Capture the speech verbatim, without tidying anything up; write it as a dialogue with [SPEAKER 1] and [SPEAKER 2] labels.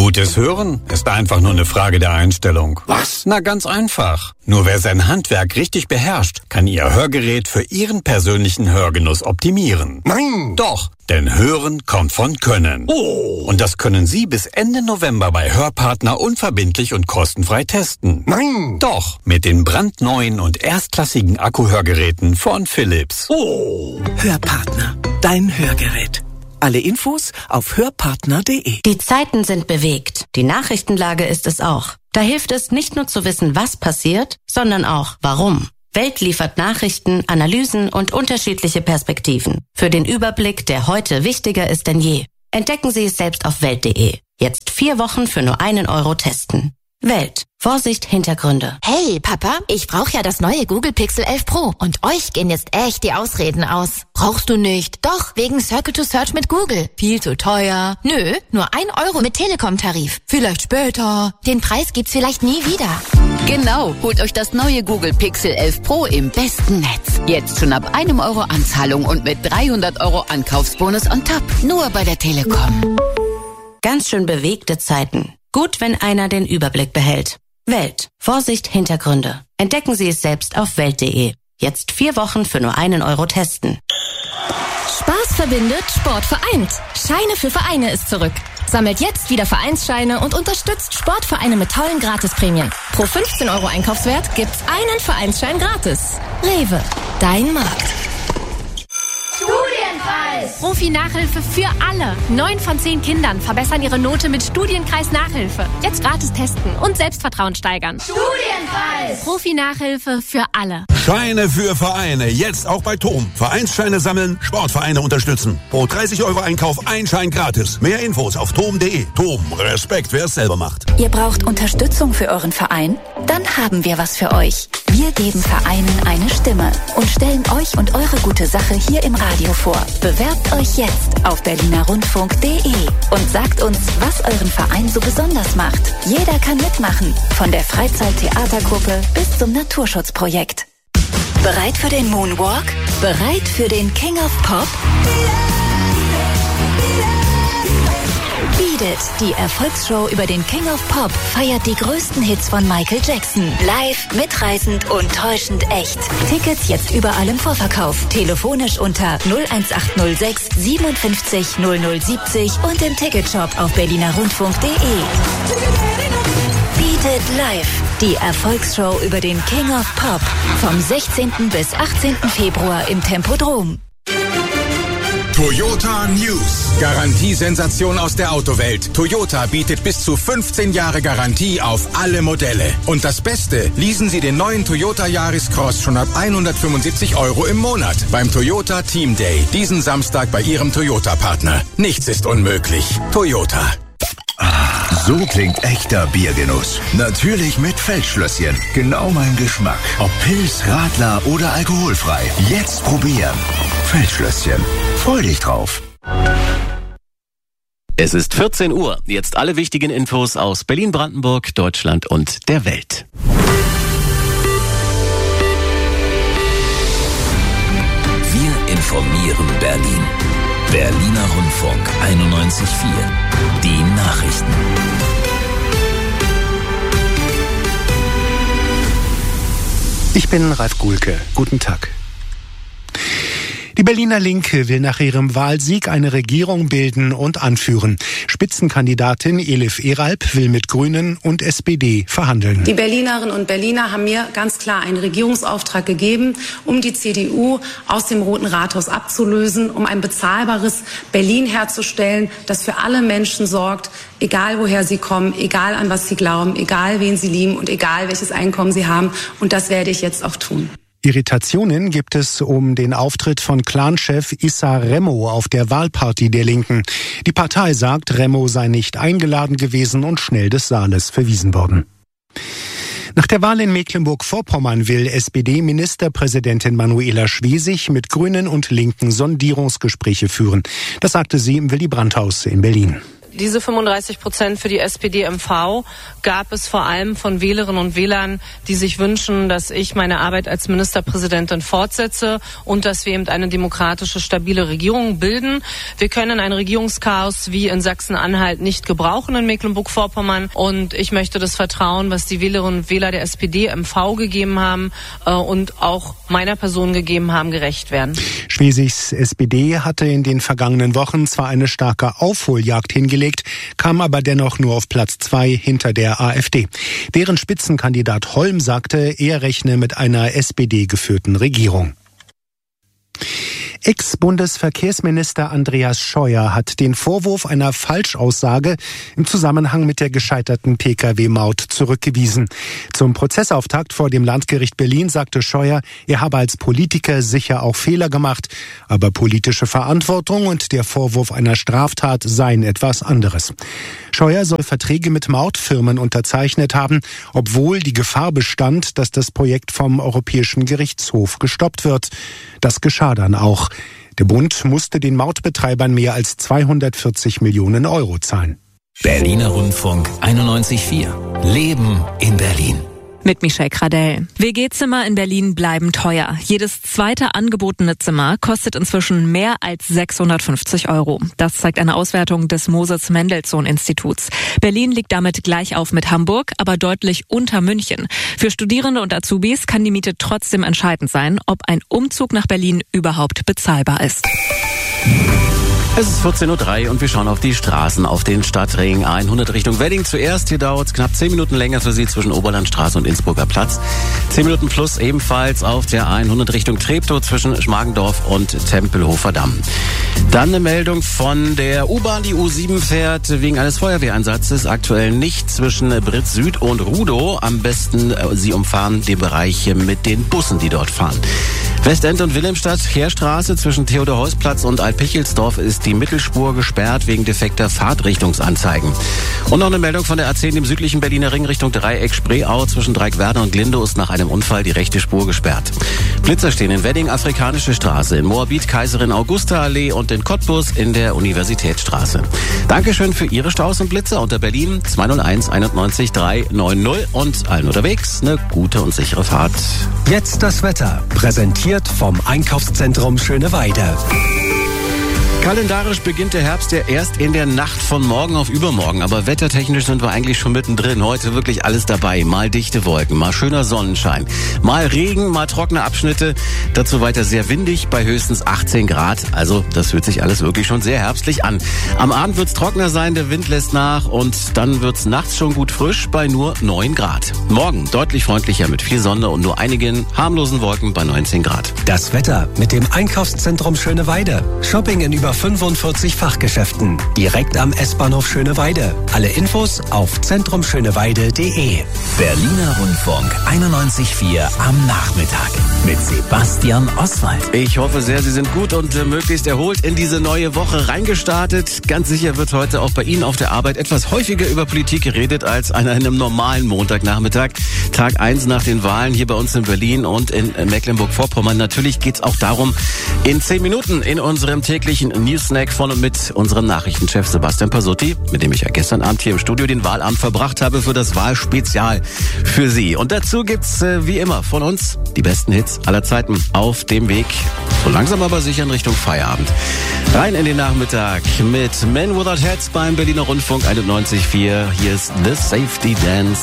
[SPEAKER 1] Gutes Hören ist einfach nur eine Frage der Einstellung.
[SPEAKER 2] Was?
[SPEAKER 1] Na, ganz einfach. Nur wer sein Handwerk richtig beherrscht, kann Ihr Hörgerät für Ihren persönlichen Hörgenuss optimieren.
[SPEAKER 2] Nein!
[SPEAKER 1] Doch, denn Hören kommt von Können.
[SPEAKER 2] Oh!
[SPEAKER 1] Und das können Sie bis Ende November bei Hörpartner unverbindlich und kostenfrei testen.
[SPEAKER 2] Nein!
[SPEAKER 1] Doch, mit den brandneuen und erstklassigen Akkuhörgeräten von Philips.
[SPEAKER 2] Oh!
[SPEAKER 3] Hörpartner, dein Hörgerät. Alle Infos auf hörpartner punkt de.
[SPEAKER 4] Die Zeiten sind bewegt. Die Nachrichtenlage ist es auch. Da hilft es nicht nur zu wissen, was passiert, sondern auch warum. Welt liefert Nachrichten, Analysen und unterschiedliche Perspektiven. Für den Überblick, der heute wichtiger ist denn je. Entdecken Sie es selbst auf welt punkt de. Jetzt vier Wochen für nur einen Euro testen. Welt. Vorsicht, Hintergründe.
[SPEAKER 5] Hey, Papa, ich brauche ja das neue Google Pixel elf Pro. Und euch gehen jetzt echt die Ausreden aus. Brauchst du nicht. Doch, wegen Circle to Search mit Google. Viel zu teuer. Nö, nur ein Euro mit Telekom-Tarif. Vielleicht später. Den Preis gibt's vielleicht nie wieder.
[SPEAKER 6] Genau, holt euch das neue Google Pixel elf Pro im besten Netz. Jetzt schon ab einem Euro Anzahlung und mit dreihundert Euro Ankaufsbonus on top. Nur bei der Telekom.
[SPEAKER 4] Ganz schön bewegte Zeiten. Gut, wenn einer den Überblick behält. Welt. Vorsicht, Hintergründe. Entdecken Sie es selbst auf welt punkt de. Jetzt vier Wochen für nur einen Euro testen.
[SPEAKER 7] Spaß verbindet, Sport vereint. Scheine für Vereine ist zurück. Sammelt jetzt wieder Vereinsscheine und unterstützt Sportvereine mit tollen Gratisprämien. Pro fünfzehn Euro Einkaufswert gibt's einen Vereinsschein gratis. Rewe, dein Markt.
[SPEAKER 8] Studienkreis! Profi-Nachhilfe für alle. Neun von zehn Kindern verbessern ihre Note mit Studienkreis-Nachhilfe. Jetzt gratis testen und Selbstvertrauen steigern. Studienkreis! Profi-Nachhilfe für alle.
[SPEAKER 2] Scheine für Vereine. Jetzt auch bei T O M. Vereinsscheine sammeln, Sportvereine unterstützen. Pro dreißig Euro Einkauf ein Schein gratis. Mehr Infos auf tom punkt de. T O M. Respekt, wer es selber macht.
[SPEAKER 9] Ihr braucht Unterstützung für euren Verein? Dann haben wir was für euch. Wir geben Vereinen eine Stimme und stellen euch und eure gute Sache hier im Radio vor. Bewerbt euch jetzt auf berliner rundfunk punkt de und sagt uns, was euren Verein so besonders macht. Jeder kann mitmachen, von der Freizeit-Theatergruppe bis zum Naturschutzprojekt. Bereit für den Moonwalk? Bereit für den King of Pop? Beat It, die Erfolgsshow über den King of Pop, feiert die größten Hits von Michael Jackson. Live, mitreißend und täuschend echt. Tickets jetzt überall im Vorverkauf. Telefonisch unter null eins acht null sechs siebenundfünfzig null null siebzig und im Ticketshop auf berliner rundfunk punkt de. Beat It Live, die Erfolgsshow über den King of Pop. Vom sechzehnten bis achtzehnten Februar im Tempodrom.
[SPEAKER 10] Toyota News. Garantiesensation aus der Autowelt. Toyota bietet bis zu fünfzehn Jahre Garantie auf alle Modelle. Und das Beste, leasen Sie den neuen Toyota Yaris Cross schon ab hundertfünfundsiebzig Euro im Monat beim Toyota Team Day. Diesen Samstag bei Ihrem Toyota-Partner. Nichts ist unmöglich. Toyota.
[SPEAKER 11] So klingt echter Biergenuss. Natürlich mit Feldschlösschen. Genau mein Geschmack. Ob Pils, Radler oder alkoholfrei. Jetzt probieren. Feldschlösschen. Freu dich drauf.
[SPEAKER 12] Es ist vierzehn Uhr. Jetzt alle wichtigen Infos aus Berlin, Brandenburg, Deutschland und der Welt.
[SPEAKER 13] Wir informieren Berlin. Berliner Rundfunk einundneunzig Komma vier. Die Nachrichten.
[SPEAKER 14] Ich bin Ralf Guhlke. Guten Tag. Die Berliner Linke will nach ihrem Wahlsieg eine Regierung bilden und anführen. Spitzenkandidatin Elif Eralp will mit Grünen und S P D verhandeln.
[SPEAKER 15] Die Berlinerinnen und Berliner haben mir ganz klar einen Regierungsauftrag gegeben, um die C D U aus dem Roten Rathaus abzulösen, um ein bezahlbares Berlin herzustellen, das für alle Menschen sorgt, egal woher sie kommen, egal an was sie glauben, egal wen sie lieben und egal welches Einkommen sie haben. Und das werde ich jetzt auch tun.
[SPEAKER 14] Irritationen gibt es um den Auftritt von Clanchef Issa Remo auf der Wahlparty der Linken. Die Partei sagt, Remo sei nicht eingeladen gewesen und schnell des Saales verwiesen worden. Nach der Wahl in Mecklenburg-Vorpommern will S P D-Ministerpräsidentin Manuela Schwesig mit Grünen und Linken Sondierungsgespräche führen. Das sagte sie im Willy-Brandt-Haus in Berlin.
[SPEAKER 16] Diese fünfunddreißig Prozent für die S P D M V gab es vor allem von Wählerinnen und Wählern, die sich wünschen, dass ich meine Arbeit als Ministerpräsidentin fortsetze und dass wir eben eine demokratische, stabile Regierung bilden. Wir können ein Regierungschaos wie in Sachsen-Anhalt nicht gebrauchen in Mecklenburg-Vorpommern. Und ich möchte das Vertrauen, was die Wählerinnen und Wähler der S P D M V gegeben haben äh, und auch meiner Person gegeben haben, gerecht werden.
[SPEAKER 14] Schwesigs S P D hatte in den vergangenen Wochen zwar eine starke Aufholjagd hingelegt, kam aber dennoch nur auf Platz zwei hinter der AfD. Deren Spitzenkandidat Holm sagte, er rechne mit einer S P D-geführten Regierung. Ex-Bundesverkehrsminister Andreas Scheuer hat den Vorwurf einer Falschaussage im Zusammenhang mit der gescheiterten P K W-Maut zurückgewiesen. Zum Prozessauftakt vor dem Landgericht Berlin sagte Scheuer, er habe als Politiker sicher auch Fehler gemacht, aber politische Verantwortung und der Vorwurf einer Straftat seien etwas anderes. Scheuer soll Verträge mit Mautfirmen unterzeichnet haben, obwohl die Gefahr bestand, dass das Projekt vom Europäischen Gerichtshof gestoppt wird. Das geschah dann auch. Der Bund musste den Mautbetreibern mehr als zweihundertvierzig Millionen Euro zahlen.
[SPEAKER 13] Berliner Rundfunk einundneunzig Komma vier. Leben in Berlin.
[SPEAKER 17] Mit Michelle Kradell. W G-Zimmer in Berlin bleiben teuer. Jedes zweite angebotene Zimmer kostet inzwischen mehr als sechshundertfünfzig Euro. Das zeigt eine Auswertung des Moses-Mendelssohn-Instituts. Berlin liegt damit gleich auf mit Hamburg, aber deutlich unter München. Für Studierende und Azubis kann die Miete trotzdem entscheidend sein, ob ein Umzug nach Berlin überhaupt bezahlbar ist.
[SPEAKER 12] Es ist vierzehn Uhr drei und wir schauen auf die Straßen, auf den Stadtring hundert Richtung Wedding. Zuerst, hier dauert es knapp zehn Minuten länger für Sie zwischen Oberlandstraße und Innsbrucker Platz. zehn Minuten plus ebenfalls auf der hundert Richtung Treptow zwischen Schmargendorf und Tempelhofer Damm. Dann eine Meldung von der U-Bahn. Die U sieben fährt wegen eines Feuerwehreinsatzes aktuell nicht zwischen Britz Süd und Rudow. Am besten Sie umfahren den Bereich mit den Bussen, die dort fahren. Westend und Wilhelmstadt, Heerstraße zwischen Theodor-Heuss-Platz und Alpichelsdorf ist die Mittelspur gesperrt wegen defekter Fahrtrichtungsanzeigen. Und noch eine Meldung von der A zehn im südlichen Berliner Ring Richtung Dreieck Spreeau zwischen Dreieckwerder und Glindow ist nach einem Unfall die rechte Spur gesperrt. Blitzer stehen in Wedding, Afrikanische Straße, in Moabit, Kaiserin Augusta Allee und in Cottbus in der Universitätsstraße. Dankeschön für Ihre Staus und Blitzer unter Berlin zwei null eins einundneunzig drei neun null und allen unterwegs eine gute und sichere Fahrt.
[SPEAKER 18] Jetzt das Wetter, präsentiert vom Einkaufszentrum Schöneweide.
[SPEAKER 12] Kalendarisch beginnt der Herbst ja erst in der Nacht von morgen auf übermorgen, aber wettertechnisch sind wir eigentlich schon mittendrin. Heute wirklich alles dabei. Mal dichte Wolken, mal schöner Sonnenschein, mal Regen, mal trockene Abschnitte. Dazu weiter sehr windig bei höchstens achtzehn Grad. Also das fühlt sich alles wirklich schon sehr herbstlich an. Am Abend wird's trockener sein, der Wind lässt nach und dann wird's nachts schon gut frisch bei nur neun Grad. Morgen deutlich freundlicher mit viel Sonne und nur einigen harmlosen Wolken bei neunzehn Grad.
[SPEAKER 18] Das Wetter mit dem Einkaufszentrum Schöneweide. Shopping in über fünfundvierzig Fachgeschäften. Direkt am S-Bahnhof Schöneweide. Alle Infos auf zentrum schöneweide punkt de.
[SPEAKER 13] Berliner Rundfunk einundneunzig Komma vier am Nachmittag mit Sebastian Oswald.
[SPEAKER 12] Ich hoffe sehr, Sie sind gut und äh, möglichst erholt in diese neue Woche reingestartet. Ganz sicher wird heute auch bei Ihnen auf der Arbeit etwas häufiger über Politik geredet als an einem normalen Montagnachmittag. Tag eins nach den Wahlen hier bei uns in Berlin und in Mecklenburg-Vorpommern. Natürlich geht es auch darum, in zehn Minuten in unserem täglichen News-Snack von und mit unserem Nachrichtenchef Sebastian Pasutti, mit dem ich ja gestern Abend hier im Studio den Wahlabend verbracht habe, für das Wahlspezial für Sie. Und dazu gibt's äh, wie immer von uns die besten Hits aller Zeiten auf dem Weg, so langsam aber sicher in Richtung Feierabend. Rein in den Nachmittag mit Men Without Hats beim Berliner Rundfunk einundneunzig Komma vier. Hier ist The Safety Dance.